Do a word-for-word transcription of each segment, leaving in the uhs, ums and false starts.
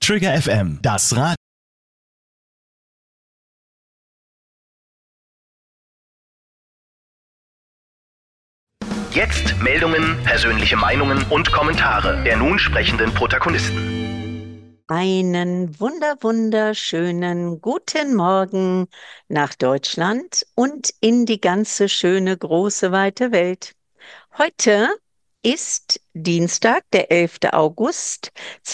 Trigger F M, das Rad. Jetzt Meldungen, persönliche Meinungen und Kommentare der nun sprechenden Protagonisten. Einen wunder wunderschönen guten Morgen nach Deutschland und in die ganze schöne, große, weite Welt. Heute ist Dienstag, der elfte August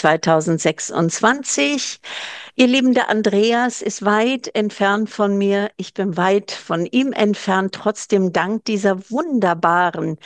zweitausendsechsundzwanzig. Ihr Lieben, der Andreas ist weit entfernt von mir. Ich bin weit von ihm entfernt. Trotzdem, dank dieser wunderbaren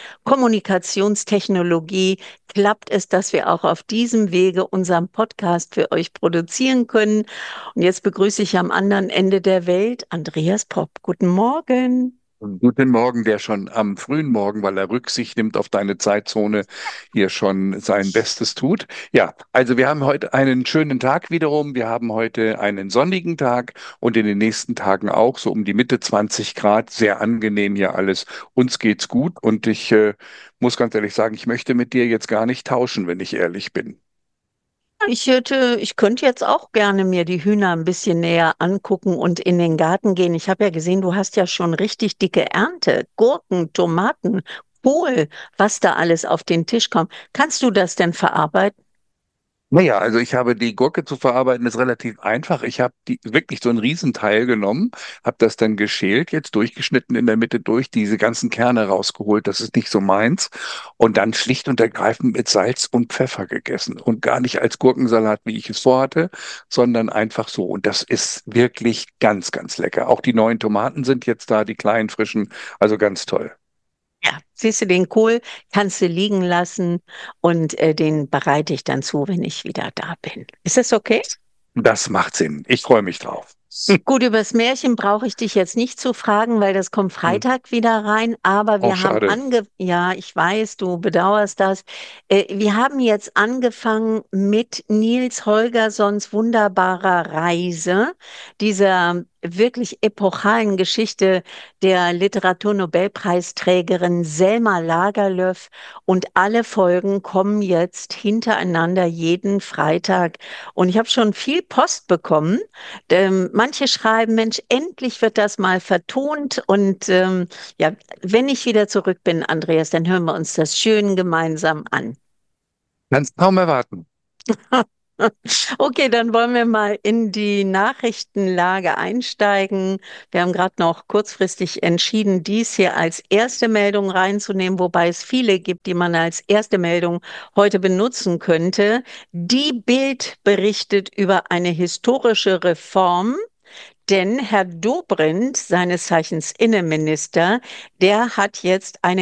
Kommunikationstechnologie klappt es, dass wir auch auf diesem Wege unseren Podcast für euch produzieren können. Und jetzt begrüße ich am anderen Ende der Welt Andreas Popp. Guten Morgen. Guten Morgen, der schon am frühen Morgen, weil er Rücksicht nimmt auf deine Zeitzone, hier schon sein Bestes tut. Ja, also wir haben heute einen schönen Tag wiederum. Wir haben heute einen sonnigen Tag und in den nächsten Tagen auch so um die Mitte zwanzig Grad. Sehr angenehm hier alles. Uns geht's gut und ich äh, muss ganz ehrlich sagen, ich möchte mit dir jetzt gar nicht tauschen, wenn ich ehrlich bin. Ich hätte, ich könnte jetzt auch gerne mir die Hühner ein bisschen näher angucken und in den Garten gehen. Ich habe ja gesehen, du hast ja schon richtig dicke Ernte. Gurken, Tomaten, Kohl, was da alles auf den Tisch kommt. Kannst du das denn verarbeiten? Naja, also ich habe die Gurke zu verarbeiten, ist relativ einfach. Ich habe die wirklich so ein Riesenteil genommen, habe das dann geschält, jetzt durchgeschnitten in der Mitte durch, diese ganzen Kerne rausgeholt, das ist nicht so meins. Und dann schlicht und ergreifend mit Salz und Pfeffer gegessen. Und gar nicht als Gurkensalat, wie ich es vorhatte, sondern einfach so. Und das ist wirklich ganz, ganz lecker. Auch die neuen Tomaten sind jetzt da, die kleinen, frischen, also ganz toll. Ja, siehst du, den Kohl kannst du liegen lassen und äh, den bereite ich dann zu, wenn ich wieder da bin. Ist das okay? Das macht Sinn. Ich freue mich drauf. Gut, übers Märchen brauche ich dich jetzt nicht zu fragen, weil das kommt Hm. Freitag wieder rein. Aber Auch wir haben schade. ange, ja, ich weiß, du bedauerst das. Äh, wir haben jetzt angefangen mit Nils Holgerssons wunderbarer Reise, dieser wirklich epochalen Geschichte der Literaturnobelpreisträgerin Selma Lagerlöf. Und alle Folgen kommen jetzt hintereinander jeden Freitag. Und ich habe schon viel Post bekommen. Ähm, manche schreiben, Mensch, endlich wird das mal vertont. Und ähm, ja, wenn ich wieder zurück bin, Andreas, dann hören wir uns das schön gemeinsam an. Kannst kaum erwarten. Okay, dann wollen wir mal in die Nachrichtenlage einsteigen. Wir haben gerade noch kurzfristig entschieden, dies hier als erste Meldung reinzunehmen, wobei es viele gibt, die man als erste Meldung heute benutzen könnte. Die Bild berichtet über eine historische Reform. Denn Herr Dobrindt, seines Zeichens Innenminister, der hat jetzt eine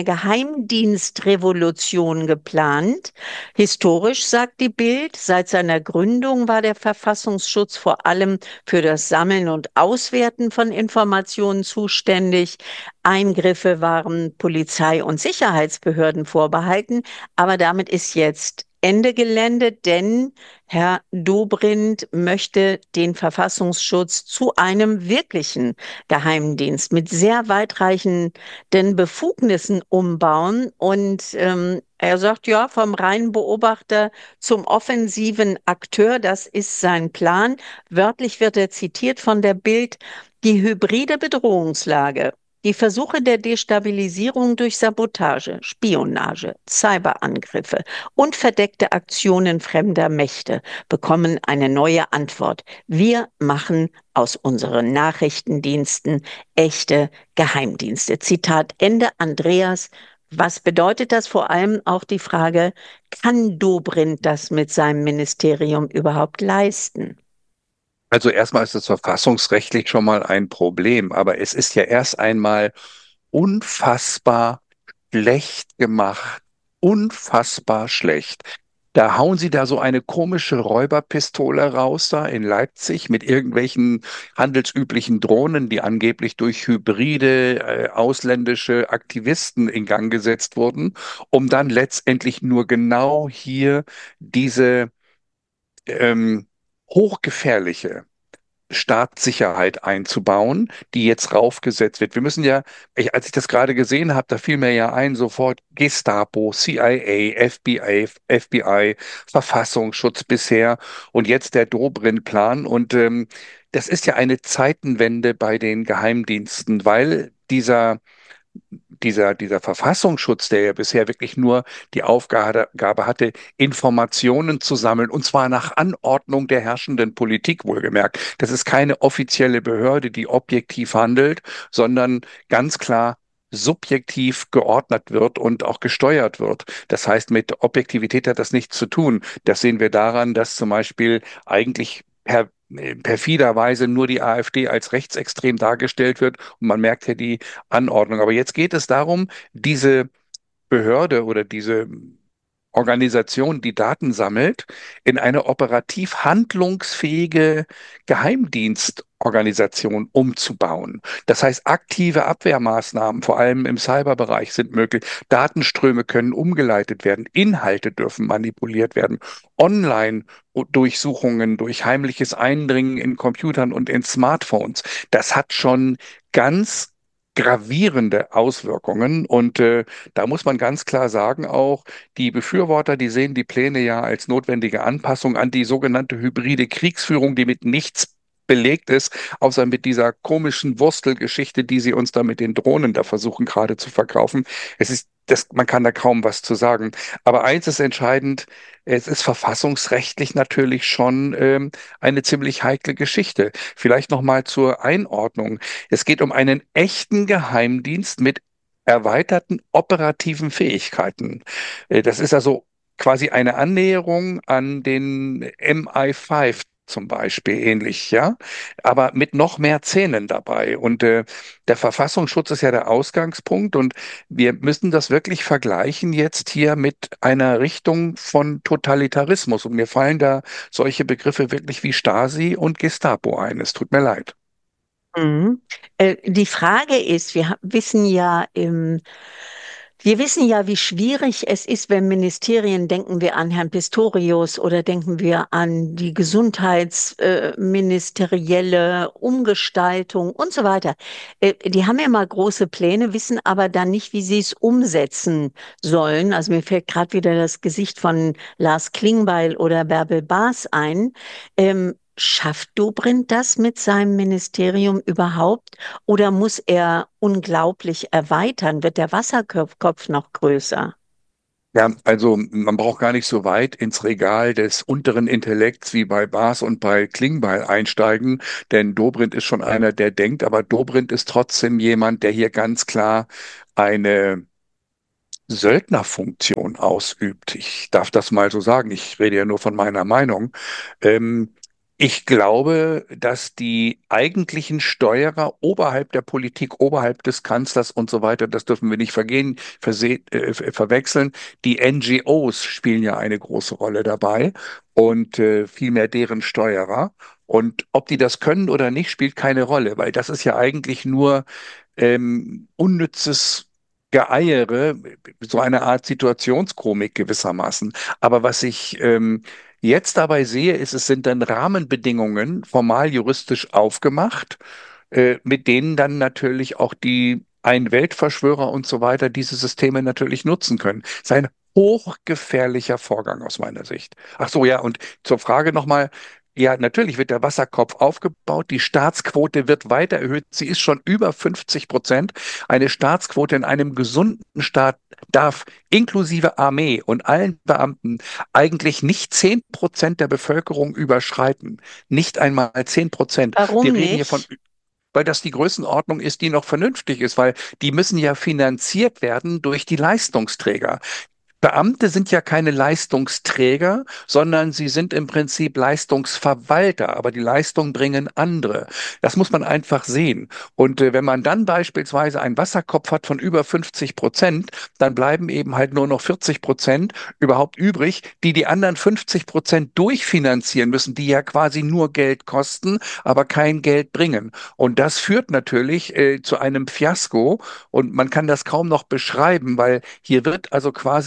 Geheimdienstrevolution geplant. Historisch, sagt die Bild, seit seiner Gründung war der Verfassungsschutz vor allem für das Sammeln und Auswerten von Informationen zuständig. Eingriffe waren Polizei und Sicherheitsbehörden vorbehalten, aber damit ist jetzt Ende Gelände, denn Herr Dobrindt möchte den Verfassungsschutz zu einem wirklichen Geheimdienst mit sehr weitreichenden Befugnissen umbauen. Und ähm, er sagt, ja, vom reinen Beobachter zum offensiven Akteur, das ist sein Plan. Wörtlich wird er zitiert von der Bild, die hybride Bedrohungslage. Die Versuche der Destabilisierung durch Sabotage, Spionage, Cyberangriffe und verdeckte Aktionen fremder Mächte bekommen eine neue Antwort. Wir machen aus unseren Nachrichtendiensten echte Geheimdienste. Zitat Ende. Andreas, was bedeutet das? Vor allem auch die Frage, kann Dobrindt das mit seinem Ministerium überhaupt leisten? Also erstmal ist es verfassungsrechtlich schon mal ein Problem, aber es ist ja erst einmal unfassbar schlecht gemacht, unfassbar schlecht. Da hauen sie da so eine komische Räuberpistole raus da in Leipzig mit irgendwelchen handelsüblichen Drohnen, die angeblich durch hybride äh, ausländische Aktivisten in Gang gesetzt wurden, um dann letztendlich nur genau hier diese ähm, hochgefährliche Staatssicherheit einzubauen, die jetzt raufgesetzt wird. Wir müssen ja, ich, als ich das gerade gesehen habe, da fiel mir ja ein, sofort Gestapo, C I A, F B I, F B I, Verfassungsschutz bisher und jetzt der Dobrindt-Plan. Und ähm, das ist ja eine Zeitenwende bei den Geheimdiensten, weil dieser dieser, dieser Verfassungsschutz, der ja bisher wirklich nur die Aufgabe hatte, Informationen zu sammeln, und zwar nach Anordnung der herrschenden Politik, wohlgemerkt. Das ist keine offizielle Behörde, die objektiv handelt, sondern ganz klar subjektiv geordnet wird und auch gesteuert wird. Das heißt, mit Objektivität hat das nichts zu tun. Das sehen wir daran, dass zum Beispiel eigentlich per perfiderweise nur die AfD als rechtsextrem dargestellt wird und man merkt ja die Anordnung. Aber jetzt geht es darum, diese Behörde oder diese Organisation, die Daten sammelt, in eine operativ handlungsfähige Geheimdienstorganisation umzubauen. Das heißt, aktive Abwehrmaßnahmen, vor allem im Cyberbereich, sind möglich. Datenströme können umgeleitet werden, Inhalte dürfen manipuliert werden, Online-Durchsuchungen durch heimliches Eindringen in Computern und in Smartphones. Das hat schon ganz gravierende Auswirkungen und äh, da muss man ganz klar sagen, auch die Befürworter, die sehen die Pläne ja als notwendige Anpassung an die sogenannte hybride Kriegsführung, die mit nichts belegt ist, außer mit dieser komischen Wurstelgeschichte, die sie uns da mit den Drohnen da versuchen gerade zu verkaufen. Es ist, das, man kann da kaum was zu sagen. Aber eins ist entscheidend, es ist verfassungsrechtlich natürlich schon ähm, eine ziemlich heikle Geschichte. Vielleicht noch mal zur Einordnung. Es geht um einen echten Geheimdienst mit erweiterten operativen Fähigkeiten. Äh, Das ist also quasi eine Annäherung an den M I fünf zum Beispiel ähnlich, ja, aber mit noch mehr Zähnen dabei. Und äh, der Verfassungsschutz ist ja der Ausgangspunkt und wir müssen das wirklich vergleichen jetzt hier mit einer Richtung von Totalitarismus. Und mir fallen da solche Begriffe wirklich wie Stasi und Gestapo ein. Es tut mir leid. Mhm. Äh, die Frage ist, wir ha- wissen ja im Wir wissen ja, wie schwierig es ist, wenn Ministerien, denken wir an Herrn Pistorius oder denken wir an die gesundheitsministerielle Umgestaltung und so weiter. Äh, Die haben ja mal große Pläne, wissen aber dann nicht, wie sie es umsetzen sollen. Also mir fällt gerade wieder das Gesicht von Lars Klingbeil oder Bärbel Baas ein. Ähm, Schafft Dobrindt das mit seinem Ministerium überhaupt? Oder muss er unglaublich erweitern? Wird der Wasserkopf noch größer? Ja, also man braucht gar nicht so weit ins Regal des unteren Intellekts wie bei Baas und bei Klingbeil einsteigen, denn Dobrindt ist schon einer, der denkt, aber Dobrindt ist trotzdem jemand, der hier ganz klar eine Söldnerfunktion ausübt. Ich darf das mal so sagen. Ich rede ja nur von meiner Meinung. Ähm, Ich glaube, dass die eigentlichen Steuerer oberhalb der Politik, oberhalb des Kanzlers und so weiter, das dürfen wir nicht vergehen, verse äh, verwechseln. Die N G Os spielen ja eine große Rolle dabei und äh, vielmehr deren Steuerer. Und ob die das können oder nicht, spielt keine Rolle, weil das ist ja eigentlich nur ähm, unnützes Geeiere, so eine Art Situationskomik gewissermaßen. Aber was ich ähm, jetzt dabei sehe, ist, es sind dann Rahmenbedingungen formal juristisch aufgemacht, äh, mit denen dann natürlich auch die ein Weltverschwörer und so weiter diese Systeme natürlich nutzen können. Es ist ein hochgefährlicher Vorgang aus meiner Sicht. Ach so, ja, und zur Frage nochmal. Ja, natürlich wird der Wasserkopf aufgebaut. Die Staatsquote wird weiter erhöht. Sie ist schon über fünfzig Prozent. Eine Staatsquote in einem gesunden Staat darf inklusive Armee und allen Beamten eigentlich nicht zehn Prozent der Bevölkerung überschreiten. Nicht einmal zehn Prozent. Warum Wir reden hier von, nicht? weil das die Größenordnung ist, die noch vernünftig ist, weil die müssen ja finanziert werden durch die Leistungsträger. Beamte sind ja keine Leistungsträger, sondern sie sind im Prinzip Leistungsverwalter, aber die Leistung bringen andere. Das muss man einfach sehen. Und äh, wenn man dann beispielsweise einen Wasserkopf hat von über fünfzig Prozent, dann bleiben eben halt nur noch vierzig Prozent überhaupt übrig, die die anderen fünfzig Prozent durchfinanzieren müssen, die ja quasi nur Geld kosten, aber kein Geld bringen. Und das führt natürlich äh, zu einem Fiasko und man kann das kaum noch beschreiben, weil hier wird also quasi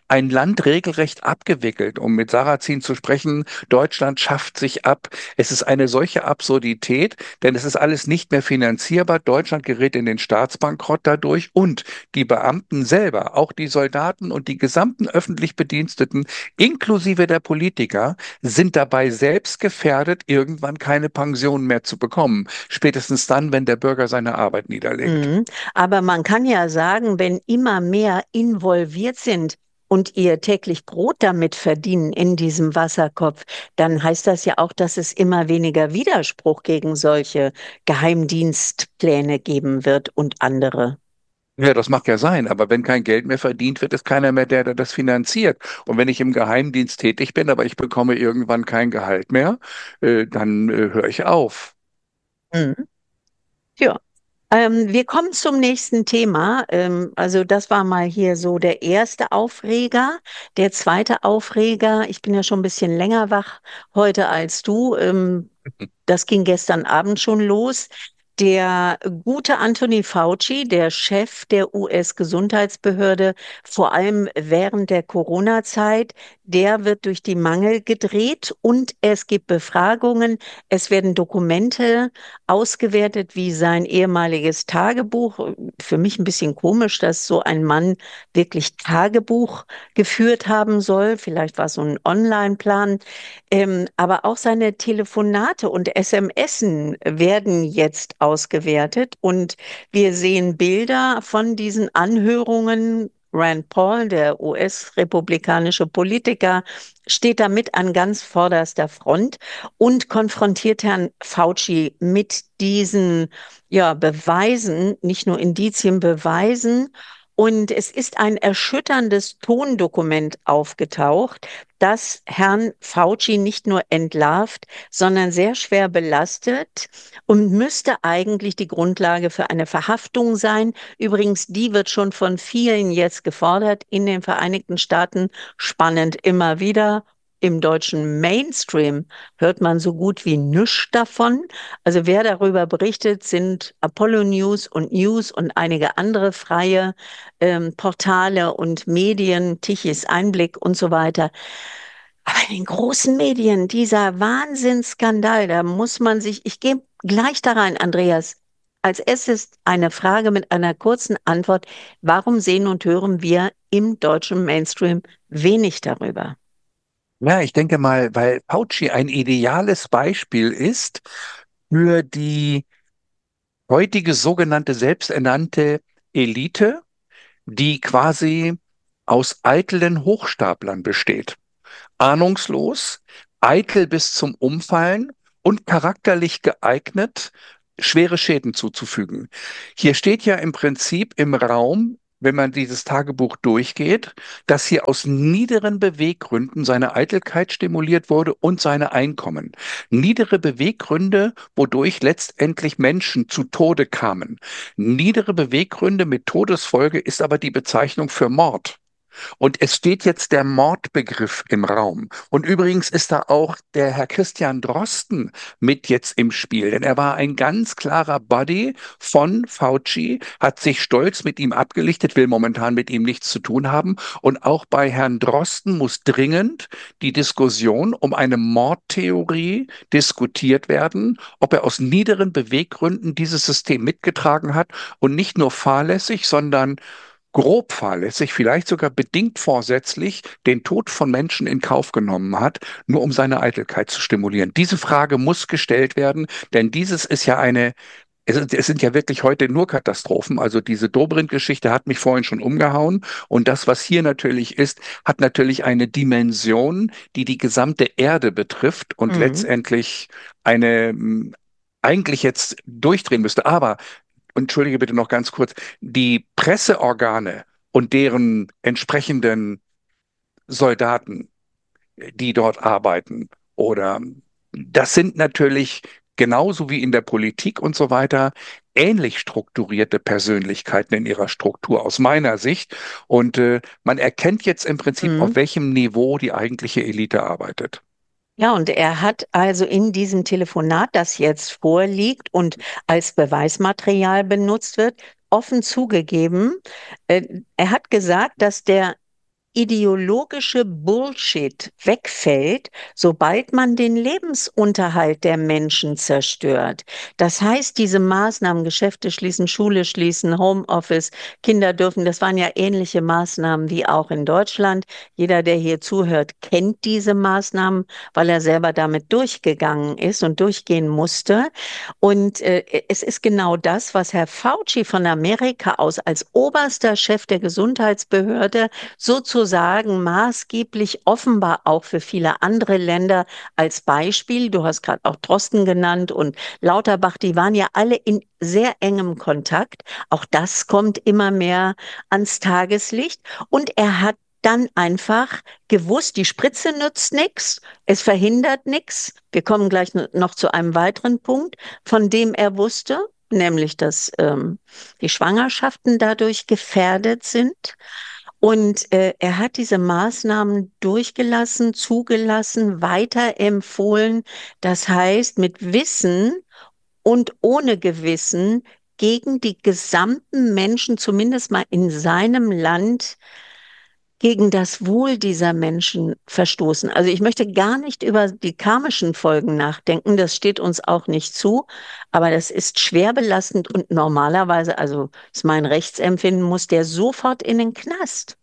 ein Land regelrecht abgewickelt. Um mit Sarrazin zu sprechen, Deutschland schafft sich ab. Es ist eine solche Absurdität, denn es ist alles nicht mehr finanzierbar. Deutschland gerät in den Staatsbankrott dadurch und die Beamten selber, auch die Soldaten und die gesamten öffentlich Bediensteten, inklusive der Politiker, sind dabei selbst gefährdet, irgendwann keine Pension mehr zu bekommen. Spätestens dann, wenn der Bürger seine Arbeit niederlegt. Mhm. Aber man kann ja sagen, wenn immer mehr involviert sind und ihr täglich Brot damit verdienen in diesem Wasserkopf, dann heißt das ja auch, dass es immer weniger Widerspruch gegen solche Geheimdienstpläne geben wird und andere. Ja, das mag ja sein, aber wenn kein Geld mehr verdient wird, ist keiner mehr der, der das finanziert. Und wenn ich im Geheimdienst tätig bin, aber ich bekomme irgendwann kein Gehalt mehr, äh, dann äh, höre ich auf. Mhm. Ja. Ähm, wir kommen zum nächsten Thema. Ähm, also das war mal hier so der erste Aufreger. Der zweite Aufreger, ich bin ja schon ein bisschen länger wach heute als du. Ähm, das ging gestern Abend schon los. Der gute Anthony Fauci, der Chef der U S-Gesundheitsbehörde, vor allem während der Corona-Zeit, der wird durch die Mangel gedreht und es gibt Befragungen. Es werden Dokumente ausgewertet, wie sein ehemaliges Tagebuch. Für mich ein bisschen komisch, dass so ein Mann wirklich Tagebuch geführt haben soll. Vielleicht war es so ein Online-Plan. Ähm, aber auch seine Telefonate und S M Sen werden jetzt ausgewertet und wir sehen Bilder von diesen Anhörungen. Rand Paul, der U S-republikanische Politiker, steht damit an ganz vorderster Front und konfrontiert Herrn Fauci mit diesen ja, Beweisen, nicht nur Indizien, Beweisen. Und es ist ein erschütterndes Tondokument aufgetaucht, das Herrn Fauci nicht nur entlarvt, sondern sehr schwer belastet und müsste eigentlich die Grundlage für eine Verhaftung sein. Übrigens, die wird schon von vielen jetzt gefordert in den Vereinigten Staaten. Spannend immer wieder. Im deutschen Mainstream hört man so gut wie nichts davon. Also wer darüber berichtet, sind Apollo News und News und einige andere freie ähm, Portale und Medien, Tichys Einblick und so weiter. Aber in den großen Medien, dieser Wahnsinnsskandal, da muss man sich, ich gehe gleich da rein, Andreas. Als erstes eine Frage mit einer kurzen Antwort. Warum sehen und hören wir im deutschen Mainstream wenig darüber? Ja, ich denke mal, weil Fauci ein ideales Beispiel ist für die heutige sogenannte selbsternannte Elite, die quasi aus eitlen Hochstaplern besteht. Ahnungslos, eitel bis zum Umfallen und charakterlich geeignet, schwere Schäden zuzufügen. Hier steht ja im Prinzip im Raum, wenn man dieses Tagebuch durchgeht, dass hier aus niederen Beweggründen seine Eitelkeit stimuliert wurde und seine Einkommen. Niedere Beweggründe, wodurch letztendlich Menschen zu Tode kamen. Niedere Beweggründe mit Todesfolge ist aber die Bezeichnung für Mord. Und es steht jetzt der Mordbegriff im Raum. Und übrigens ist da auch der Herr Christian Drosten mit jetzt im Spiel, denn er war ein ganz klarer Buddy von Fauci, hat sich stolz mit ihm abgelichtet, will momentan mit ihm nichts zu tun haben. Und auch bei Herrn Drosten muss dringend die Diskussion um eine Mordtheorie diskutiert werden, ob er aus niederen Beweggründen dieses System mitgetragen hat und nicht nur fahrlässig, sondern grob fahrlässig, vielleicht sogar bedingt vorsätzlich den Tod von Menschen in Kauf genommen hat, nur um seine Eitelkeit zu stimulieren. Diese Frage muss gestellt werden, denn dieses ist ja eine, es, sind- es sind ja wirklich heute nur Katastrophen. Also diese Dobrindt-Geschichte hat mich vorhin schon umgehauen. Und das, was hier natürlich ist, hat natürlich eine Dimension, die die gesamte Erde betrifft und Mhm. letztendlich eine mm, eigentlich jetzt durchdrehen müsste. Aber entschuldige bitte noch ganz kurz, die Presseorgane und deren entsprechenden Soldaten, die dort arbeiten, oder das sind natürlich genauso wie in der Politik und so weiter ähnlich strukturierte Persönlichkeiten in ihrer Struktur aus meiner Sicht. Und äh, man erkennt jetzt im Prinzip, auf Mhm. welchem Niveau die eigentliche Elite arbeitet. Ja, und er hat also in diesem Telefonat, das jetzt vorliegt und als Beweismaterial benutzt wird, offen zugegeben, äh, er hat gesagt, dass der ideologische Bullshit wegfällt, sobald man den Lebensunterhalt der Menschen zerstört. Das heißt, diese Maßnahmen, Geschäfte schließen, Schule schließen, Homeoffice, Kinder dürfen, das waren ja ähnliche Maßnahmen wie auch in Deutschland. Jeder, der hier zuhört, kennt diese Maßnahmen, weil er selber damit durchgegangen ist und durchgehen musste. Und äh, es ist genau das, was Herr Fauci von Amerika aus als oberster Chef der Gesundheitsbehörde sozusagen maßgeblich offenbar auch für viele andere Länder als Beispiel, du hast gerade auch Drosten genannt und Lauterbach, die waren ja alle in sehr engem Kontakt. Auch das kommt immer mehr ans Tageslicht. Und er hat dann einfach gewusst, die Spritze nützt nichts, es verhindert nichts. Wir kommen gleich noch zu einem weiteren Punkt, von dem er wusste, nämlich dass ähm, die Schwangerschaften dadurch gefährdet sind. Und äh, er hat diese Maßnahmen durchgelassen, zugelassen, weiterempfohlen. Das heißt, mit Wissen und ohne Gewissen gegen die gesamten Menschen, zumindest mal in seinem Land, gegen das Wohl dieser Menschen verstoßen. Also ich möchte gar nicht über die karmischen Folgen nachdenken, das steht uns auch nicht zu, aber das ist schwer belastend und normalerweise, also ist mein Rechtsempfinden, muss der sofort in den Knast.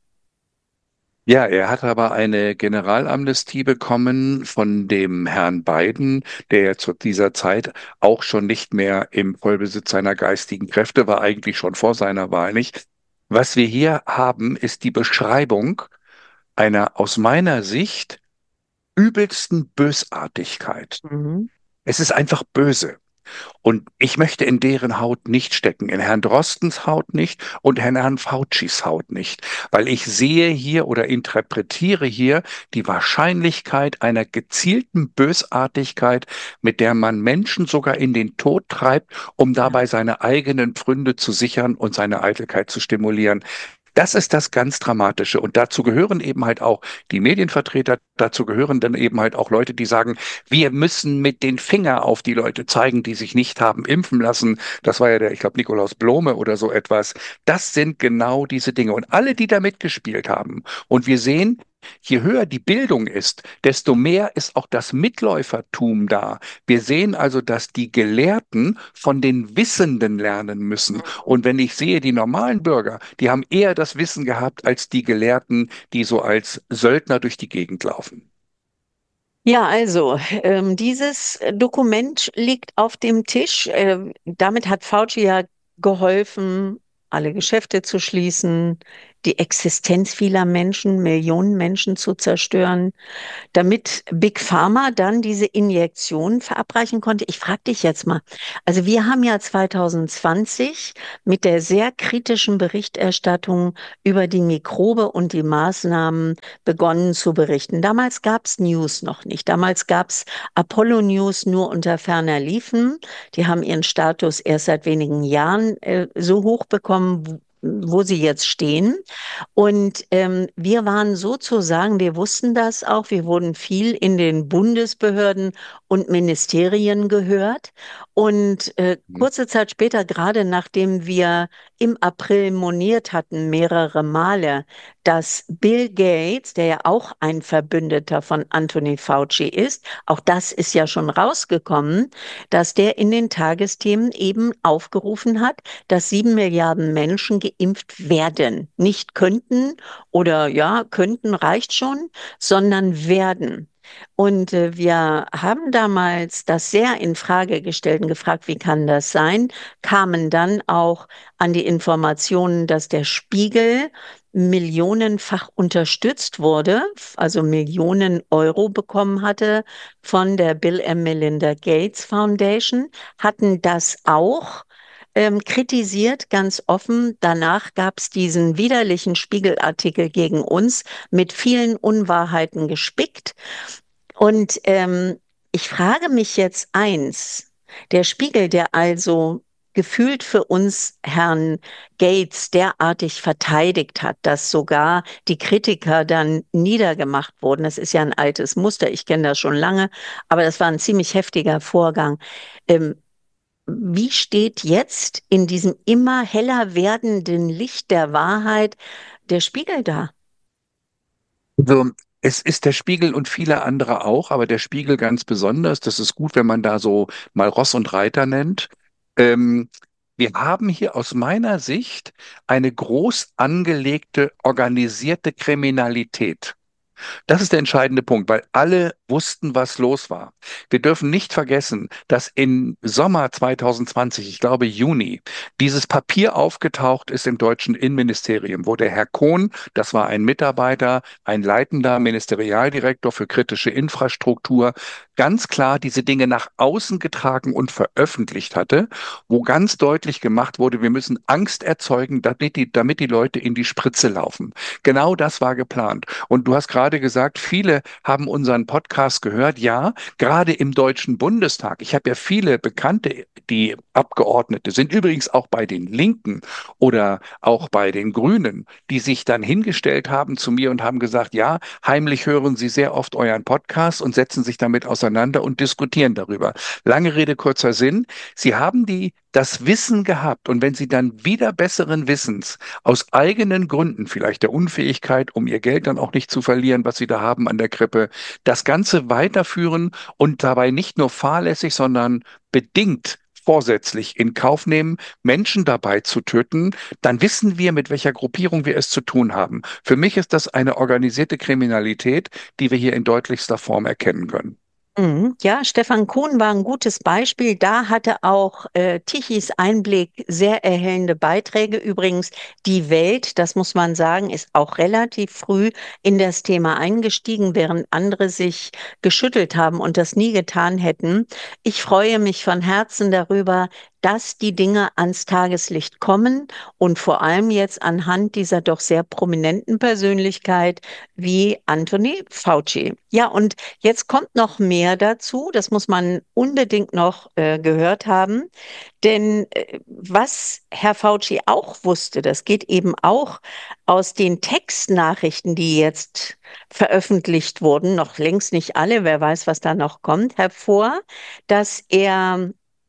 Ja, er hat aber eine Generalamnestie bekommen von dem Herrn Biden, der ja zu dieser Zeit auch schon nicht mehr im Vollbesitz seiner geistigen Kräfte war, eigentlich schon vor seiner Wahl nicht. Was wir hier haben, ist die Beschreibung einer aus meiner Sicht übelsten Bösartigkeit. Mhm. Es ist einfach böse. Und ich möchte in deren Haut nicht stecken, in Herrn Drostens Haut nicht und in Herrn Faucis Haut nicht, weil ich sehe hier oder interpretiere hier die Wahrscheinlichkeit einer gezielten Bösartigkeit, mit der man Menschen sogar in den Tod treibt, um Ja. dabei seine eigenen Pfründe zu sichern und seine Eitelkeit zu stimulieren. Das ist das ganz Dramatische. Und dazu gehören eben halt auch die Medienvertreter, dazu gehören dann eben halt auch Leute, die sagen, wir müssen mit den Finger auf die Leute zeigen, die sich nicht haben impfen lassen. Das war ja der, ich glaube, Nikolaus Blome oder so etwas. Das sind genau diese Dinge. Und alle, die da mitgespielt haben. Und wir sehen, je höher die Bildung ist, desto mehr ist auch das Mitläufertum da. Wir sehen also, dass die Gelehrten von den Wissenden lernen müssen. Und wenn ich sehe, die normalen Bürger, die haben eher das Wissen gehabt als die Gelehrten, die so als Söldner durch die Gegend laufen. Ja, also ähm, dieses Dokument liegt auf dem Tisch. Ähm, damit hat Fauci ja geholfen, alle Geschäfte zu schließen, die Existenz vieler Menschen, Millionen Menschen zu zerstören, damit Big Pharma dann diese Injektion verabreichen konnte. Ich frage dich jetzt mal, also wir haben ja zwanzig zwanzig mit der sehr kritischen Berichterstattung über die Mikrobe und die Maßnahmen begonnen zu berichten. Damals gab es News noch nicht. Damals gab es Apollo News nur unter ferner Liefen. Die haben ihren Status erst seit wenigen Jahren äh, so hoch bekommen, wo wo sie jetzt stehen. Und ähm, wir waren sozusagen, wir wussten das auch, wir wurden viel in den Bundesbehörden und Ministerien gehört. Und äh, Mhm. kurze Zeit später, gerade nachdem wir im April moniert hatten, mehrere Male, dass Bill Gates, der ja auch ein Verbündeter von Anthony Fauci ist, auch das ist ja schon rausgekommen, dass der in den Tagesthemen eben aufgerufen hat, dass sieben Milliarden Menschen geimpft werden. Nicht könnten oder ja, könnten reicht schon, sondern werden. Und äh, wir haben damals das sehr in Frage gestellt und gefragt, wie kann das sein? Kamen dann auch an die Informationen, dass der Spiegel millionenfach unterstützt wurde, also Millionen Euro bekommen hatte von der Bill and Melinda Gates Foundation, hatten das auch ähm, kritisiert, ganz offen. Danach gab es diesen widerlichen Spiegelartikel gegen uns mit vielen Unwahrheiten gespickt. Und ähm, ich frage mich jetzt eins, der Spiegel, der also gefühlt für uns Herrn Gates derartig verteidigt hat, dass sogar die Kritiker dann niedergemacht wurden. Das ist ja ein altes Muster, ich kenne das schon lange, aber das war ein ziemlich heftiger Vorgang. Ähm, wie steht jetzt in diesem immer heller werdenden Licht der Wahrheit der Spiegel da? Also, es ist der Spiegel und viele andere auch, aber der Spiegel ganz besonders. Das ist gut, wenn man da so mal Ross und Reiter nennt. Ähm, Wir haben hier aus meiner Sicht eine groß angelegte, organisierte Kriminalität. Das ist der entscheidende Punkt, weil alle wussten, was los war. Wir dürfen nicht vergessen, dass im Sommer zwanzig zwanzig, ich glaube Juni, dieses Papier aufgetaucht ist im deutschen Innenministerium, wo der Herr Kohn, das war ein Mitarbeiter, ein leitender Ministerialdirektor für kritische Infrastruktur, ganz klar diese Dinge nach außen getragen und veröffentlicht hatte, wo ganz deutlich gemacht wurde, wir müssen Angst erzeugen, damit die, damit die Leute in die Spritze laufen. Genau das war geplant. Und du hast gerade gesagt, viele haben unseren Podcast gehört. Ja, gerade im Deutschen Bundestag. Ich habe ja viele Bekannte, die Abgeordnete sind, übrigens auch bei den Linken oder auch bei den Grünen, die sich dann hingestellt haben zu mir und haben gesagt, ja, heimlich hören sie sehr oft euren Podcast und setzen sich damit auseinander und diskutieren darüber. Lange Rede, kurzer Sinn. Sie haben die das Wissen gehabt und wenn sie dann wieder besseren Wissens aus eigenen Gründen, vielleicht der Unfähigkeit, um ihr Geld dann auch nicht zu verlieren, was sie da haben an der Krippe, das Ganze weiterführen und dabei nicht nur fahrlässig, sondern bedingt vorsätzlich in Kauf nehmen, Menschen dabei zu töten, dann wissen wir, mit welcher Gruppierung wir es zu tun haben. Für mich ist das eine organisierte Kriminalität, die wir hier in deutlichster Form erkennen können. Mhm. Ja, Stefan Kuhn war ein gutes Beispiel. Da hatte auch äh, Tichys Einblick sehr erhellende Beiträge. Übrigens, die Welt, das muss man sagen, ist auch relativ früh in das Thema eingestiegen, während andere sich geschüttelt haben und das nie getan hätten. Ich freue mich von Herzen darüber, dass die Dinge ans Tageslicht kommen und vor allem jetzt anhand dieser doch sehr prominenten Persönlichkeit wie Anthony Fauci. Ja, und jetzt kommt noch mehr dazu, das muss man unbedingt noch äh, gehört haben, denn äh, was Herr Fauci auch wusste, das geht eben auch aus den Textnachrichten, die jetzt veröffentlicht wurden, noch längst nicht alle, wer weiß, was da noch kommt, hervor, dass er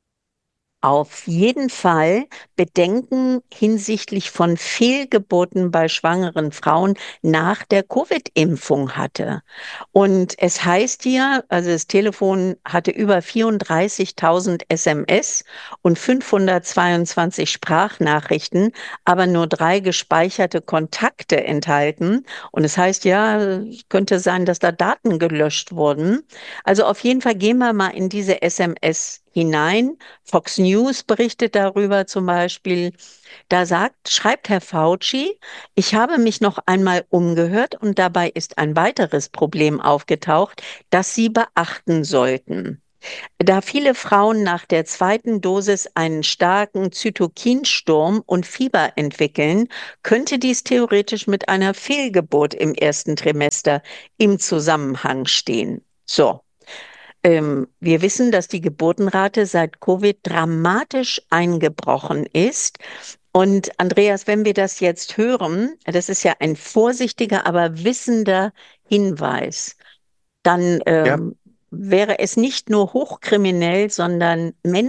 auf jeden Fall Bedenken hinsichtlich von Fehlgeburten bei schwangeren Frauen nach der Covid-Impfung hatte. Und es heißt hier, also das Telefon hatte über vierunddreißigtausend S M S und fünfhundertzweiundzwanzig Sprachnachrichten, aber nur drei gespeicherte Kontakte enthalten. Und es heißt ja, es könnte sein, dass da Daten gelöscht wurden. Also auf jeden Fall gehen wir mal in diese S M S hinein. Fox News berichtet darüber zum Beispiel. Da sagt, schreibt Herr Fauci, ich habe mich noch einmal umgehört und dabei ist ein weiteres Problem aufgetaucht, das Sie beachten sollten. Da viele Frauen nach der zweiten Dosis einen starken Zytokinsturm und Fieber entwickeln, könnte dies theoretisch mit einer Fehlgeburt im ersten Trimester im Zusammenhang stehen. So. Ähm, wir wissen, dass die Geburtenrate seit Covid dramatisch eingebrochen ist. Und Andreas, wenn wir das jetzt hören, das ist ja ein vorsichtiger, aber wissender Hinweis, dann Ja, ähm, wäre es nicht nur hochkriminell, sondern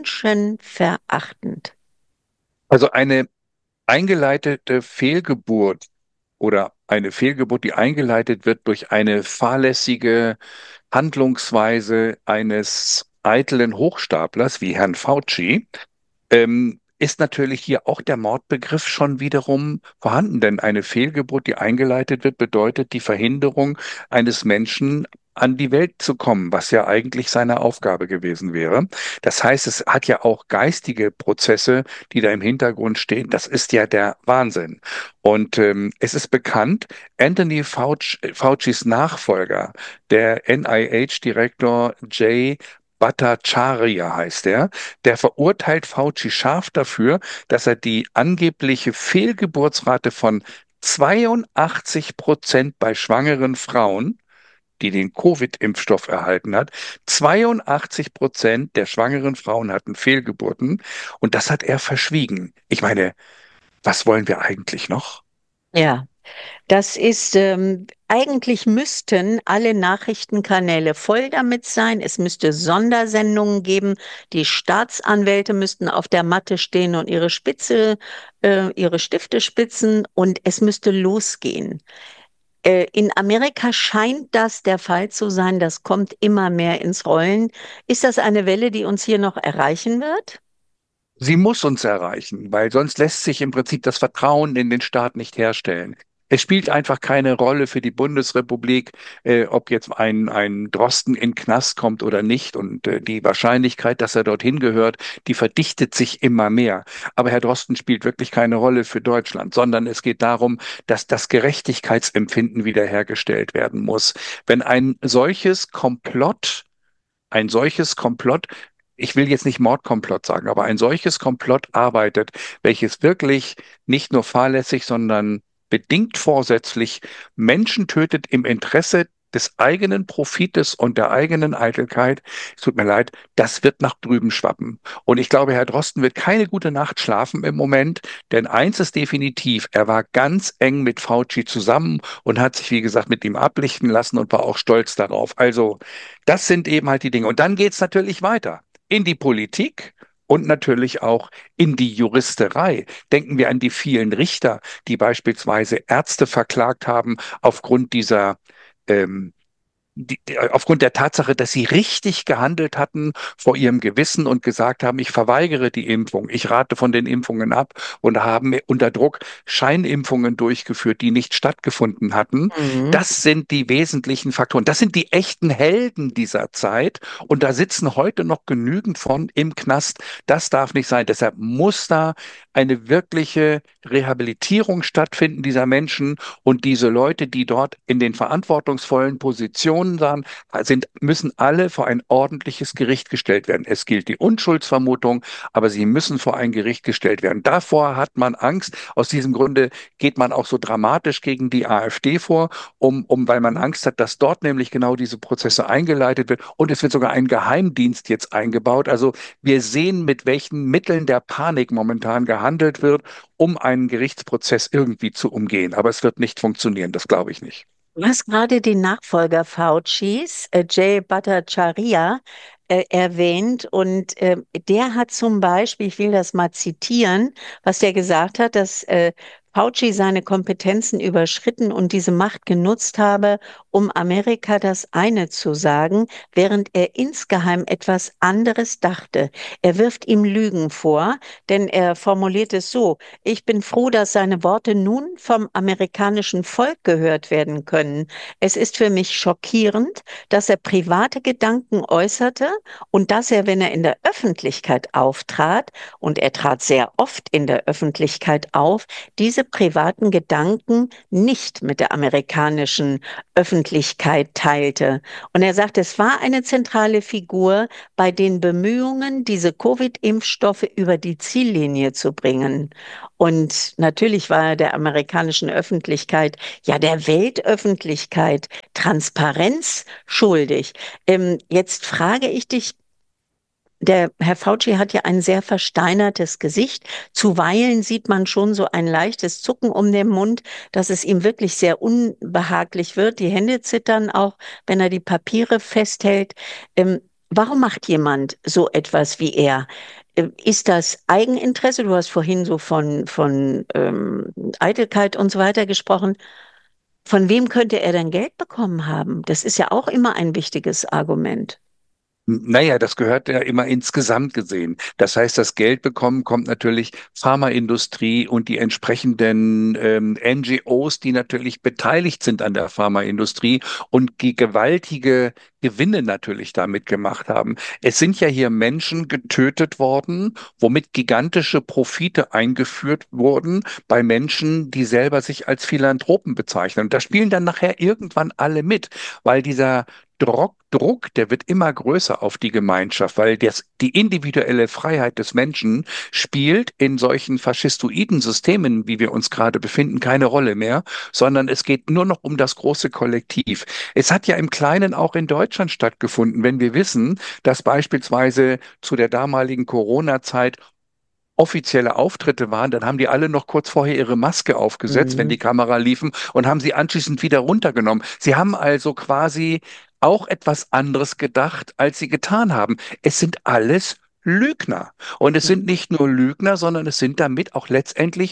menschenverachtend. also eine eingeleitete Fehlgeburt oder eine Fehlgeburt, die eingeleitet wird durch eine fahrlässige Handlungsweise eines eitlen Hochstaplers wie Herrn Fauci, ähm, ist natürlich hier auch der Mordbegriff schon wiederum vorhanden. Denn eine Fehlgeburt, die eingeleitet wird, bedeutet die Verhinderung eines Menschen, an die Welt zu kommen, was ja eigentlich seine Aufgabe gewesen wäre. Das heißt, es hat ja auch geistige Prozesse, die da im Hintergrund stehen. Das ist ja der Wahnsinn. Und ähm, es ist bekannt, Anthony Fauci, Faucis Nachfolger, der N I H-Direktor Jay Bhattacharya heißt er, der verurteilt Fauci scharf dafür, dass er die angebliche Fehlgeburtsrate von zweiundachtzig Prozent bei schwangeren Frauen, die den Covid-Impfstoff erhalten hat, zweiundachtzig Prozent der schwangeren Frauen hatten Fehlgeburten und das hat er verschwiegen. Ich meine, was wollen wir eigentlich noch? Ja. Das ist, ähm, eigentlich müssten alle Nachrichtenkanäle voll damit sein. Es müsste Sondersendungen geben. Die Staatsanwälte müssten auf der Matte stehen und ihre Spitze, äh, ihre Stifte spitzen und es müsste losgehen. Äh, In Amerika scheint das der Fall zu sein. Das kommt immer mehr ins Rollen. Ist das eine Welle, die uns hier noch erreichen wird? Sie muss uns erreichen, weil sonst lässt sich im Prinzip das Vertrauen in den Staat nicht herstellen. Es spielt einfach keine Rolle für die Bundesrepublik, äh, ob jetzt ein, ein Drosten in den Knast kommt oder nicht. Und äh, die Wahrscheinlichkeit, dass er dorthin gehört, die verdichtet sich immer mehr. Aber Herr Drosten spielt wirklich keine Rolle für Deutschland, sondern es geht darum, dass das Gerechtigkeitsempfinden wiederhergestellt werden muss. Wenn ein solches Komplott ein solches Komplott, ich will jetzt nicht Mordkomplott sagen, aber ein solches Komplott arbeitet, welches wirklich nicht nur fahrlässig, sondern bedingt vorsätzlich Menschen tötet im Interesse des eigenen Profites und der eigenen Eitelkeit. Es tut mir leid, das wird nach drüben schwappen. Und ich glaube, Herr Drosten wird keine gute Nacht schlafen im Moment, denn eins ist definitiv, er war ganz eng mit Fauci zusammen und hat sich, wie gesagt, mit ihm ablichten lassen und war auch stolz darauf. Also, das sind eben halt die Dinge. Und dann geht es natürlich weiter in die Politik und natürlich auch in die Juristerei. Denken wir an die vielen Richter, die beispielsweise Ärzte verklagt haben aufgrund dieser ähm, die, die, aufgrund der Tatsache, dass sie richtig gehandelt hatten vor ihrem Gewissen und gesagt haben, ich verweigere die Impfung, ich rate von den Impfungen ab und haben unter Druck Scheinimpfungen durchgeführt, die nicht stattgefunden hatten. Mhm. Das sind die wesentlichen Faktoren. Das sind die echten Helden dieser Zeit und da sitzen heute noch genügend von im Knast. Das darf nicht sein. Deshalb muss da eine wirkliche Rehabilitierung stattfinden dieser Menschen und diese Leute, die dort in den verantwortungsvollen Positionen sahen, sind, müssen alle vor ein ordentliches Gericht gestellt werden. Es gilt die Unschuldsvermutung, aber sie müssen vor ein Gericht gestellt werden. Davor hat man Angst. Aus diesem Grunde geht man auch so dramatisch gegen die AfD vor, um, um, weil man Angst hat, dass dort nämlich genau diese Prozesse eingeleitet wird. Und es wird sogar ein Geheimdienst jetzt eingebaut. Also wir sehen, mit welchen Mitteln der Panik momentan gehandelt wird, um einen Gerichtsprozess irgendwie zu umgehen. Aber es wird nicht funktionieren, das glaube ich nicht. Du hast gerade den Nachfolger Faucis, äh, Jay Bhattacharya, äh, erwähnt und äh, der hat zum Beispiel, ich will das mal zitieren, was der gesagt hat, dass äh, Fauci seine Kompetenzen überschritten und diese Macht genutzt habe, um Amerika das eine zu sagen, während er insgeheim etwas anderes dachte. Er wirft ihm Lügen vor, denn er formuliert es so: Ich bin froh, dass seine Worte nun vom amerikanischen Volk gehört werden können. Es ist für mich schockierend, dass er private Gedanken äußerte und dass er, wenn er in der Öffentlichkeit auftrat, und er trat sehr oft in der Öffentlichkeit auf, diese privaten Gedanken nicht mit der amerikanischen Öffentlichkeit teilte. Und er sagt, es war eine zentrale Figur bei den Bemühungen, diese Covid-Impfstoffe über die Ziellinie zu bringen. Und natürlich war er der amerikanischen Öffentlichkeit, ja der Weltöffentlichkeit, Transparenz schuldig. Ähm, jetzt frage ich dich, der Herr Fauci hat ja ein sehr versteinertes Gesicht. Zuweilen sieht man schon so ein leichtes Zucken um den Mund, dass es ihm wirklich sehr unbehaglich wird. Die Hände zittern auch, wenn er die Papiere festhält. Ähm, warum macht jemand so etwas wie er? Ähm, Ist das Eigeninteresse? Du hast vorhin so von, von ähm, Eitelkeit und so weiter gesprochen. Von wem könnte er denn Geld bekommen haben? Das ist ja auch immer ein wichtiges Argument. Naja, das gehört ja immer insgesamt gesehen. Das heißt, das Geld bekommen kommt natürlich Pharmaindustrie und die entsprechenden ähm, N G Os, die natürlich beteiligt sind an der Pharmaindustrie und die gewaltige Gewinne natürlich damit gemacht haben. Es sind ja hier Menschen getötet worden, womit gigantische Profite eingeführt wurden bei Menschen, die selber sich als Philanthropen bezeichnen. Und da spielen dann nachher irgendwann alle mit, weil dieser Druck, Druck, der wird immer größer auf die Gemeinschaft, weil das, die individuelle Freiheit des Menschen spielt in solchen faschistoiden Systemen, wie wir uns gerade befinden, keine Rolle mehr, sondern es geht nur noch um das große Kollektiv. Es hat ja im Kleinen auch in Deutschland stattgefunden, wenn wir wissen, dass beispielsweise zu der damaligen Corona-Zeit offizielle Auftritte waren, dann haben die alle noch kurz vorher ihre Maske aufgesetzt, wenn Mhm. die Kamera liefen und haben sie anschließend wieder runtergenommen. Sie haben also quasi auch etwas anderes gedacht, als sie getan haben. Es sind alles Lügner. Und es sind nicht nur Lügner, sondern es sind damit auch letztendlich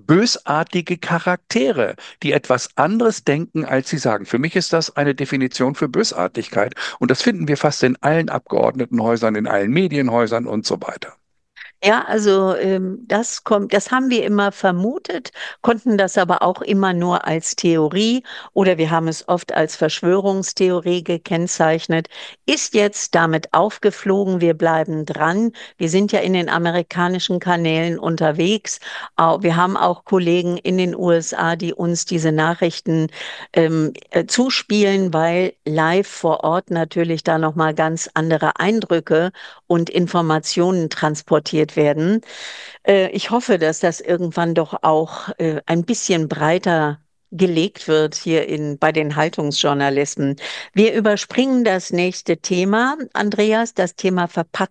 bösartige Charaktere, die etwas anderes denken, als sie sagen. Für mich ist das eine Definition für Bösartigkeit. Und das finden wir fast in allen Abgeordnetenhäusern, in allen Medienhäusern und so weiter. Ja, also ähm, das kommt, das haben wir immer vermutet, konnten das aber auch immer nur als Theorie oder wir haben es oft als Verschwörungstheorie gekennzeichnet, ist jetzt damit aufgeflogen. Wir bleiben dran. Wir sind ja in den amerikanischen Kanälen unterwegs. Au- Wir haben auch Kollegen in den U S A, die uns diese Nachrichten ähm, äh, zuspielen, weil live vor Ort natürlich da noch mal ganz andere Eindrücke und Informationen transportiert werden. Äh, ich hoffe, dass das irgendwann doch auch äh, ein bisschen breiter gelegt wird hier in, bei den Haltungsjournalisten. Wir überspringen das nächste Thema, Andreas, das Thema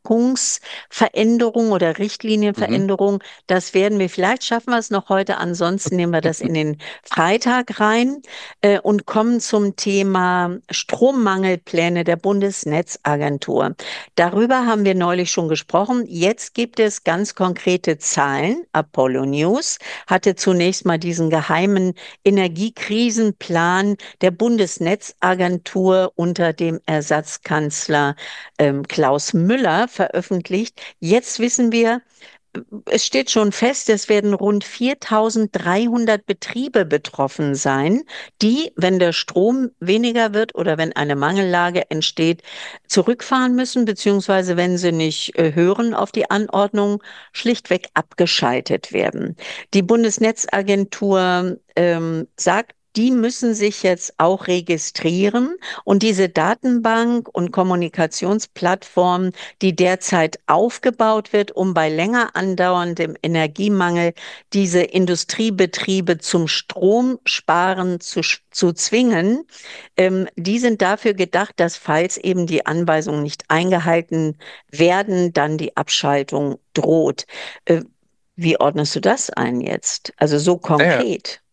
Verpackungsveränderung oder Mhm. Richtlinienveränderung. Das werden wir, vielleicht schaffen wir es noch heute, ansonsten nehmen wir das in den Freitag rein äh, und kommen zum Thema Strommangelpläne der Bundesnetzagentur. Darüber haben wir neulich schon gesprochen. Jetzt gibt es ganz konkrete Zahlen. Apollo News hatte zunächst mal diesen geheimen Energiekrisenplan der Bundesnetzagentur unter dem Ersatzkanzler ähm, Klaus Müller veröffentlicht. Jetzt wissen wir, es steht schon fest, es werden rund viertausenddreihundert Betriebe betroffen sein, die, wenn der Strom weniger wird oder wenn eine Mangellage entsteht, zurückfahren müssen, beziehungsweise wenn sie nicht äh, hören auf die Anordnung, schlichtweg abgeschaltet werden. Die Bundesnetzagentur ähm, sagt, die müssen sich jetzt auch registrieren und diese Datenbank und Kommunikationsplattform, die derzeit aufgebaut wird, um bei länger andauerndem Energiemangel diese Industriebetriebe zum Stromsparen zu, zu zwingen. Ähm, die sind dafür gedacht, dass falls eben die Anweisungen nicht eingehalten werden, dann die Abschaltung droht. Äh, wie ordnest du das ein jetzt? Also so Naja, konkret.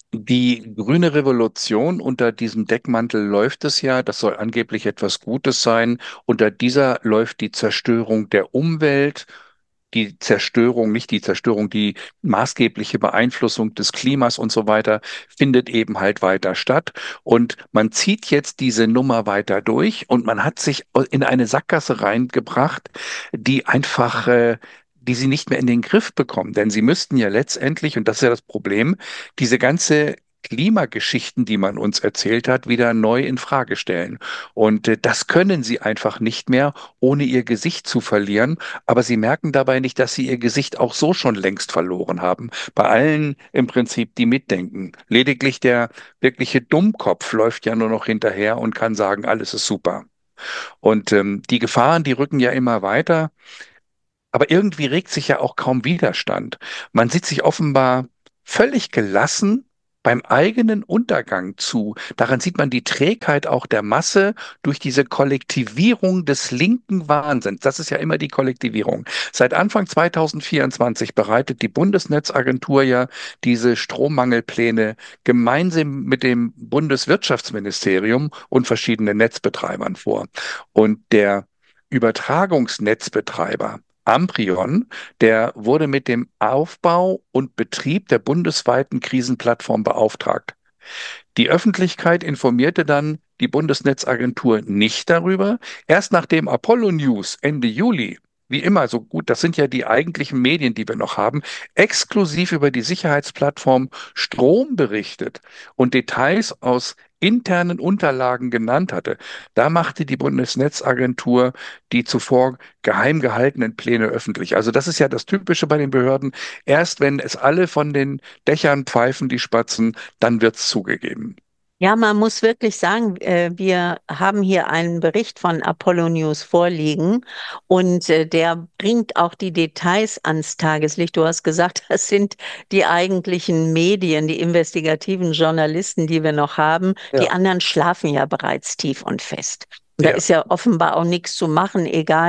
die grüne Revolution, unter diesem Deckmantel läuft es ja, das soll angeblich etwas Gutes sein. Unter dieser läuft die Zerstörung der Umwelt, die Zerstörung, nicht die Zerstörung, die maßgebliche Beeinflussung des Klimas und so weiter findet eben halt weiter statt. Und man zieht jetzt diese Nummer weiter durch und man hat sich in eine Sackgasse reingebracht, die einfach, äh, die sie nicht mehr in den Griff bekommen. Denn sie müssten ja letztendlich, und das ist ja das Problem, diese ganze Klimageschichten, die man uns erzählt hat, wieder neu in Frage stellen. Und äh, das können sie einfach nicht mehr, ohne ihr Gesicht zu verlieren. Aber sie merken dabei nicht, dass sie ihr Gesicht auch so schon längst verloren haben. Bei allen im Prinzip, die mitdenken. Lediglich der wirkliche Dummkopf läuft ja nur noch hinterher und kann sagen, alles ist super. Und ähm, die Gefahren, die rücken ja immer weiter. Aber irgendwie regt sich ja auch kaum Widerstand. Man sieht sich offenbar völlig gelassen beim eigenen Untergang zu. Daran sieht man die Trägheit auch der Masse durch diese Kollektivierung des linken Wahnsinns. Das ist ja immer die Kollektivierung. Seit Anfang zweitausendvierundzwanzig bereitet die Bundesnetzagentur ja diese Strommangelpläne gemeinsam mit dem Bundeswirtschaftsministerium und verschiedenen Netzbetreibern vor. Und der Übertragungsnetzbetreiber Amprion, der wurde mit dem Aufbau und Betrieb der bundesweiten Krisenplattform beauftragt. Die Öffentlichkeit informierte dann die Bundesnetzagentur nicht darüber. Erst nachdem Apollo News Ende Juli, wie immer, so gut, das sind ja die eigentlichen Medien, die wir noch haben, exklusiv über die Sicherheitsplattform Strom berichtet und Details aus internen Unterlagen genannt hatte, da machte die Bundesnetzagentur die zuvor geheim gehaltenen Pläne öffentlich. Also das ist ja das Typische bei den Behörden. Erst wenn es alle von den Dächern pfeifen, die Spatzen, dann wird's zugegeben. Ja, man muss wirklich sagen, äh, wir haben hier einen Bericht von Apollo News vorliegen und äh, der bringt auch die Details ans Tageslicht. Du hast gesagt, das sind die eigentlichen Medien, die investigativen Journalisten, die wir noch haben. Die Ja. anderen schlafen ja bereits tief und fest. Und da Ja. ist ja offenbar auch nichts zu machen, egal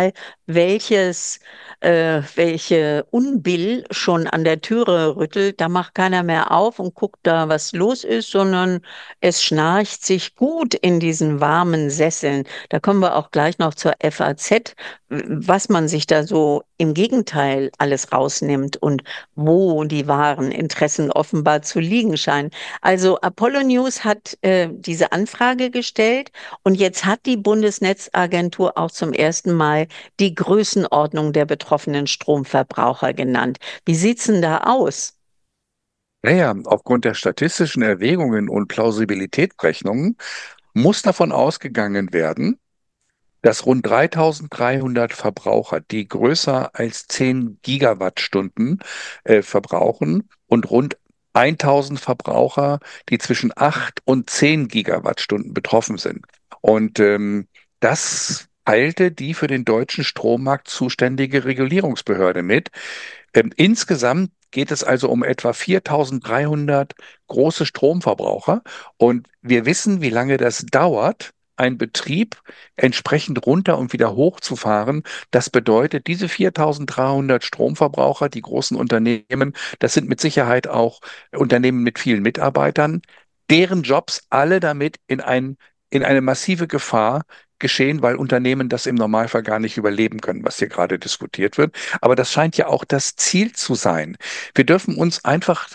welches, äh, welche Unbill schon an der Türe rüttelt. Da macht keiner mehr auf und guckt da, was los ist, sondern es schnarcht sich gut in diesen warmen Sesseln. Da kommen wir auch gleich noch zur F A Z, was man sich da so im Gegenteil alles rausnimmt und wo die wahren Interessen offenbar zu liegen scheinen. Also Apollo News hat äh, diese Anfrage gestellt und jetzt hat die Bundesnetzagentur auch zum ersten Mal die Größenordnung der betroffenen Stromverbraucher genannt. Wie sieht's denn da aus? Naja, aufgrund der statistischen Erwägungen und Plausibilitätsrechnungen muss davon ausgegangen werden, dass rund dreitausenddreihundert Verbraucher, die größer als zehn Gigawattstunden äh, verbrauchen und rund tausend Verbraucher, die zwischen acht und zehn Gigawattstunden betroffen sind. Und ähm, das teilte die für den deutschen Strommarkt zuständige Regulierungsbehörde mit. Ähm, insgesamt geht es also um etwa viertausenddreihundert große Stromverbraucher. Und wir wissen, wie lange das dauert, einen Betrieb entsprechend runter und wieder hochzufahren. Das bedeutet, diese viertausenddreihundert Stromverbraucher, die großen Unternehmen, das sind mit Sicherheit auch Unternehmen mit vielen Mitarbeitern, deren Jobs alle damit in ein, in eine massive Gefahr geschehen, weil Unternehmen das im Normalfall gar nicht überleben können, was hier gerade diskutiert wird. Aber das scheint ja auch das Ziel zu sein. Wir dürfen uns einfach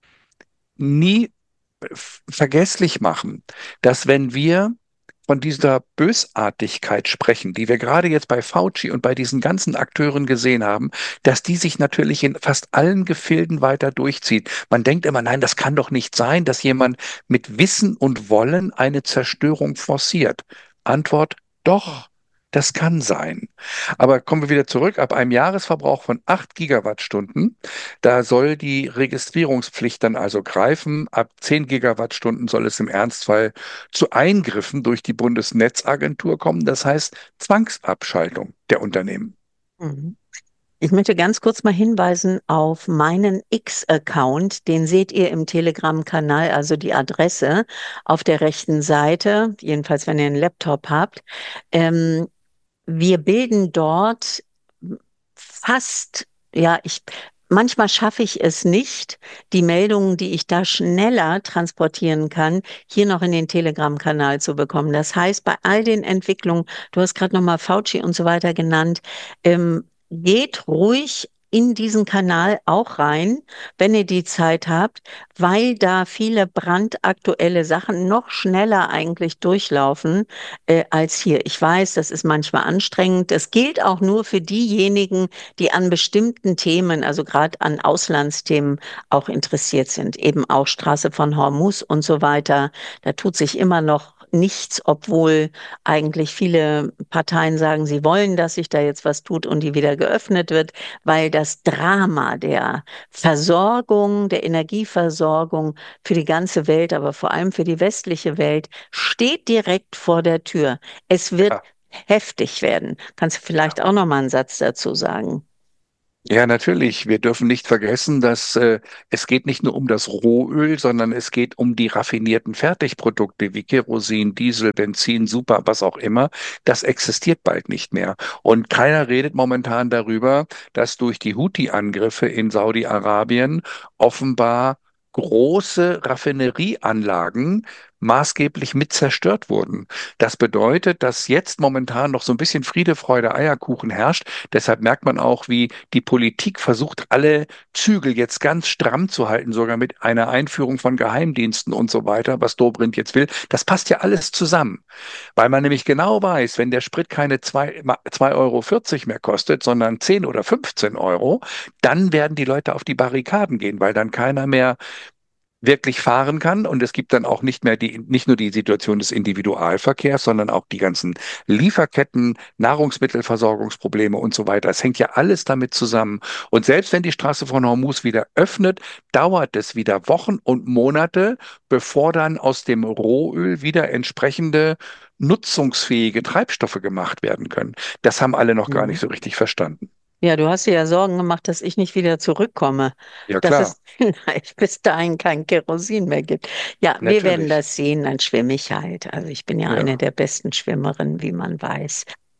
nie vergesslich machen, dass wenn wir von dieser Bösartigkeit sprechen, die wir gerade jetzt bei Fauci und bei diesen ganzen Akteuren gesehen haben, dass die sich natürlich in fast allen Gefilden weiter durchzieht. Man denkt immer, nein, das kann doch nicht sein, dass jemand mit Wissen und Wollen eine Zerstörung forciert. Antwort, doch. Das kann sein. Aber kommen wir wieder zurück. Ab einem Jahresverbrauch von acht Gigawattstunden, da soll die Registrierungspflicht dann also greifen. Ab zehn Gigawattstunden soll es im Ernstfall zu Eingriffen durch die Bundesnetzagentur kommen. Das heißt Zwangsabschaltung der Unternehmen. Mhm. Ich möchte ganz kurz mal hinweisen auf meinen X-Account. Den seht ihr im Telegram-Kanal, also die Adresse auf der rechten Seite, jedenfalls wenn ihr einen Laptop habt. Ähm, wir bilden dort fast, ja, ich, manchmal schaffe ich es nicht, die Meldungen, die ich da schneller transportieren kann, hier noch in den Telegram-Kanal zu bekommen. Das heißt, bei all den Entwicklungen, du hast gerade nochmal Fauci und so weiter genannt, ähm, geht ruhig in diesen Kanal auch rein, wenn ihr die Zeit habt, weil da viele brandaktuelle Sachen noch schneller eigentlich durchlaufen äh, als hier. Ich weiß, das ist manchmal anstrengend. Das gilt auch nur für diejenigen, die an bestimmten Themen, also gerade an Auslandsthemen auch interessiert sind. Eben auch Straße von Hormuz und so weiter. Da tut sich immer noch nichts, obwohl eigentlich viele Parteien sagen, sie wollen, dass sich da jetzt was tut und die wieder geöffnet wird, weil das Drama der Versorgung, der Energieversorgung für die ganze Welt, aber vor allem für die westliche Welt, steht direkt vor der Tür. Es wird Ja. heftig werden. Kannst du vielleicht auch noch mal einen Satz dazu sagen? Ja, natürlich. Wir dürfen nicht vergessen, dass äh, es geht nicht nur um das Rohöl, sondern es geht um die raffinierten Fertigprodukte wie Kerosin, Diesel, Benzin, Super, was auch immer. Das existiert bald nicht mehr. Und keiner redet momentan darüber, dass durch die Houthi-Angriffe in Saudi-Arabien offenbar große Raffinerieanlagen maßgeblich mit zerstört wurden. Das bedeutet, dass jetzt momentan noch so ein bisschen Friede, Freude, Eierkuchen herrscht. Deshalb merkt man auch, wie die Politik versucht, alle Zügel jetzt ganz stramm zu halten, sogar mit einer Einführung von Geheimdiensten und so weiter, was Dobrindt jetzt will. Das passt ja alles zusammen, weil man nämlich genau weiß, wenn der Sprit keine zwei zwei Euro vierzig mehr kostet, sondern zehn oder fünfzehn Euro, dann werden die Leute auf die Barrikaden gehen, weil dann keiner mehr wirklich fahren kann. Und es gibt dann auch nicht mehr die, nicht nur die Situation des Individualverkehrs, sondern auch die ganzen Lieferketten, Nahrungsmittelversorgungsprobleme und so weiter. Es hängt ja alles damit zusammen. Und selbst wenn die Straße von Hormuz wieder öffnet, dauert es wieder Wochen und Monate, bevor dann aus dem Rohöl wieder entsprechende nutzungsfähige Treibstoffe gemacht werden können. Das haben alle noch gar Mhm. nicht so richtig verstanden. Ja, du hast dir ja Sorgen gemacht, dass ich nicht wieder zurückkomme, Ja, dass klar, es vielleicht bis dahin kein Kerosin mehr gibt. Ja, wir werden natürlich. das sehen, dann schwimme ich halt. Also ich bin ja eine Ja. der besten Schwimmerinnen, wie man weiß.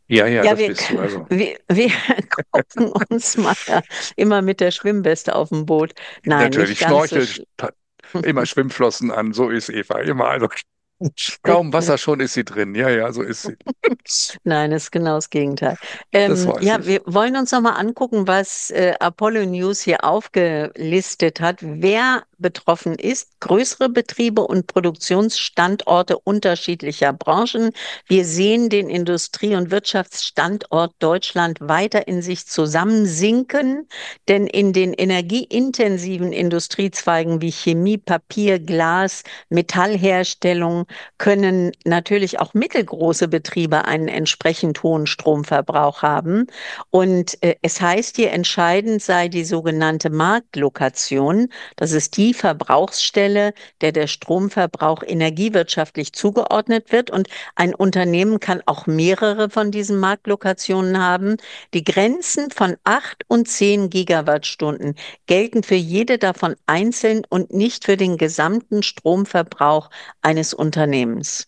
Ja, ja, Ja, das wir, bist du. Also wir, wir gucken uns mal immer mit der Schwimmweste auf dem Boot. Nein, nicht natürlich ganz so Schnorchel, schlimm. ta- immer Schwimmflossen an, so ist Eva, immer. Also kaum Wasser, schon ist sie drin. Ja, ja, so ist sie. Nein, ist genau das Gegenteil. Das Ähm, weiß ja, ich. wir wollen uns nochmal angucken, was äh, Apollo News hier aufgelistet hat, wer betroffen ist. Größere Betriebe und Produktionsstandorte unterschiedlicher Branchen. Wir sehen den Industrie- und Wirtschaftsstandort Deutschland weiter in sich zusammensinken, denn in den energieintensiven Industriezweigen wie Chemie, Papier, Glas, Metallherstellung können natürlich auch mittelgroße Betriebe einen entsprechend hohen Stromverbrauch haben. Und äh, es heißt hier, entscheidend sei die sogenannte Marktlokation. Das ist die Verbrauchsstelle, der der Stromverbrauch energiewirtschaftlich zugeordnet wird. Und ein Unternehmen kann auch mehrere von diesen Marktlokationen haben. Die Grenzen von acht und zehn Gigawattstunden gelten für jede davon einzeln und nicht für den gesamten Stromverbrauch eines Unternehmens.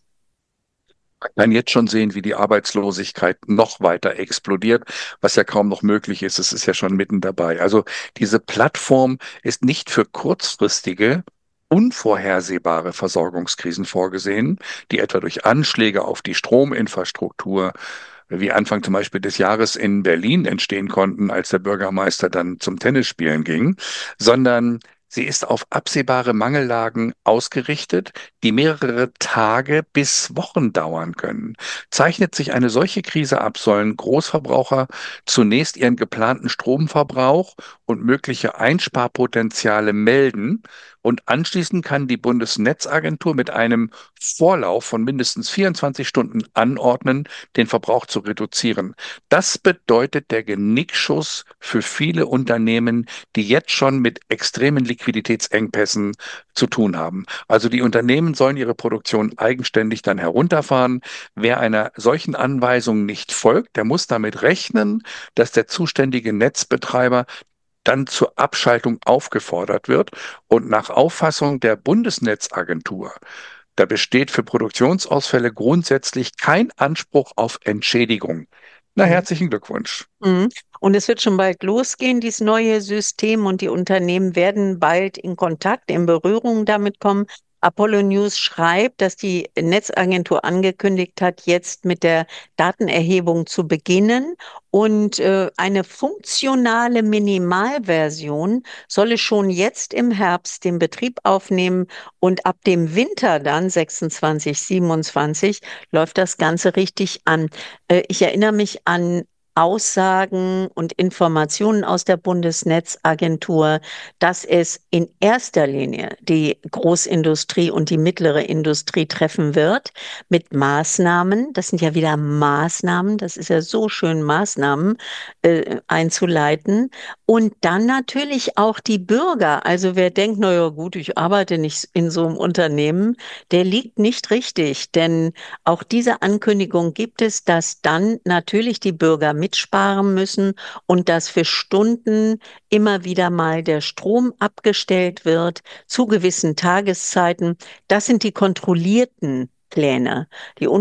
Man kann jetzt schon sehen, wie die Arbeitslosigkeit noch weiter explodiert, was ja kaum noch möglich ist. Es ist ja schon mitten dabei. Also diese Plattform ist nicht für kurzfristige, unvorhersehbare Versorgungskrisen vorgesehen, die etwa durch Anschläge auf die Strominfrastruktur, wie Anfang zum Beispiel des Jahres in Berlin entstehen konnten, als der Bürgermeister dann zum Tennisspielen ging, sondern sie ist auf absehbare Mangellagen ausgerichtet, die mehrere Tage bis Wochen dauern können. Zeichnet sich eine solche Krise ab, sollen Großverbraucher zunächst ihren geplanten Stromverbrauch und mögliche Einsparpotenziale melden und anschließend kann die Bundesnetzagentur mit einem Vorlauf von mindestens vierundzwanzig Stunden anordnen, den Verbrauch zu reduzieren. Das bedeutet der Genickschuss für viele Unternehmen, die jetzt schon mit extremen Liquiditätsengpässen zu tun haben. Also die Unternehmen sollen ihre Produktion eigenständig dann herunterfahren. Wer einer solchen Anweisung nicht folgt, der muss damit rechnen, dass der zuständige Netzbetreiber dann zur Abschaltung aufgefordert wird. Und nach Auffassung der Bundesnetzagentur, da besteht für Produktionsausfälle grundsätzlich kein Anspruch auf Entschädigung. Na, herzlichen Glückwunsch. Mhm. Und es wird schon bald losgehen, dieses neue System, und die Unternehmen werden bald in Kontakt, in Berührung damit kommen. Apollo News schreibt, dass die Netzagentur angekündigt hat, jetzt mit der Datenerhebung zu beginnen, und äh, eine funktionale Minimalversion solle schon jetzt im Herbst den Betrieb aufnehmen, und ab dem Winter dann sechsundzwanzig, siebenundzwanzig läuft das Ganze richtig an. Äh, ich erinnere mich an Aussagen und Informationen aus der Bundesnetzagentur, dass es in erster Linie die Großindustrie und die mittlere Industrie treffen wird mit Maßnahmen. Das sind ja wieder Maßnahmen, das ist ja so schön, Maßnahmen äh, einzuleiten. Und dann natürlich auch die Bürger. Also wer denkt, na ja gut, ich arbeite nicht in so einem Unternehmen, der liegt nicht richtig, denn auch diese Ankündigung gibt es, dass dann natürlich die Bürger mitsparen müssen und dass für Stunden immer wieder mal der Strom abgestellt wird zu gewissen Tageszeiten. Das sind die kontrollierten Pläne. Die